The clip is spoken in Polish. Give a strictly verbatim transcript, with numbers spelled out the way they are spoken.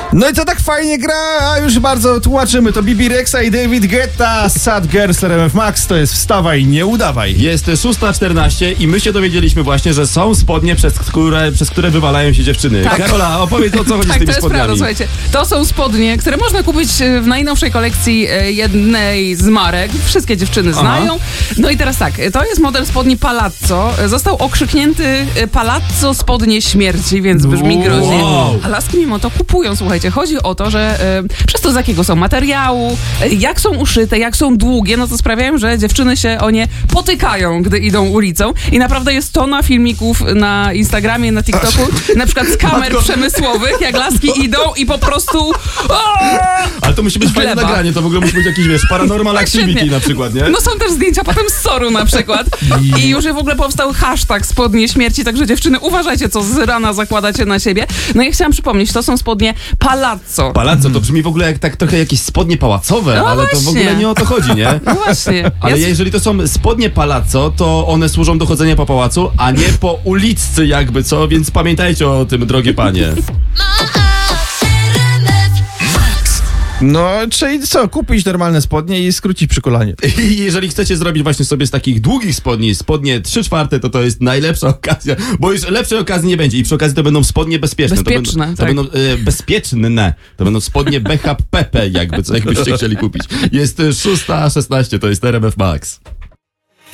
No i co tak fajnie gra, a już bardzo tłumaczymy. To Bibi Rexa i David Guetta, Sad Girls R M F Max, to jest wstawaj, nie udawaj. Jest szósta czternaście i my się dowiedzieliśmy właśnie, że są spodnie, przez które, przez które wywalają się dziewczyny. Tak. Karola, opowiedz, o co chodzi Tak, z tymi to jest spodniami. prawda, słuchajcie. To są spodnie, które można kupić w najnowszej kolekcji jednej z marek. Wszystkie dziewczyny Aha. znają. No i teraz tak, to jest model spodni Palazzo. Został okrzyknięty Palazzo spodnie śmierci, więc brzmi groźnie. Wow. A laski mimo to kupują, słuchajcie. Chodzi o to, że e, przez to z jakiego są materiału, e, jak są uszyte, jak są długie, no to sprawiają, że dziewczyny się o nie potykają, gdy idą ulicą. I naprawdę jest tona filmików na Instagramie, na TikToku, na przykład z kamer przemysłowych, jak laski idą i po prostu... Ale to musi być fajne Gleba. nagranie, to w ogóle musi być jakiś, wiesz, paranormal Tak, activity świetnie. na przykład, nie? No są też zdjęcia potem z Soru na przykład. I już w ogóle powstał hashtag spodnie śmierci, także dziewczyny, uważajcie, co z rana zakładacie na siebie. No i chciałam przypomnieć, to są spodnie Palazzo. Palazzo to brzmi w ogóle jak tak trochę jakieś spodnie pałacowe, No ale to w właśnie. ogóle nie o to chodzi, nie? No właśnie. Ale Ja- jeżeli to są spodnie palazzo, to one służą do chodzenia po pałacu, a nie po ulicy jakby, co? Więc pamiętajcie o tym, drogie panie. No, czyli co, kupić normalne spodnie i skrócić przy kolanie. I jeżeli chcecie zrobić właśnie sobie z takich długich spodni spodnie trzy czwarte, to to jest najlepsza okazja, bo już lepszej okazji nie będzie i przy okazji to będą spodnie bezpieczne. Bezpieczne, to będą, tak. to będą e, bezpieczne. To będą spodnie B H P P jakby, co jakbyście chcieli kupić. Jest szósta szesnaście, to jest R M F Max.